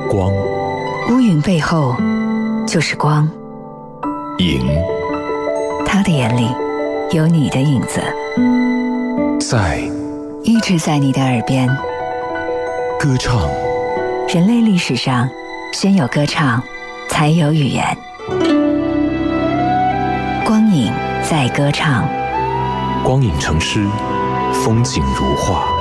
光， 乌云背后就是光。 影， 他的眼里有你的影子， 在一直在你的耳边。 歌唱， 人类历史上，先有歌唱，才有语言。光影在歌唱， 光影成诗，风景如画。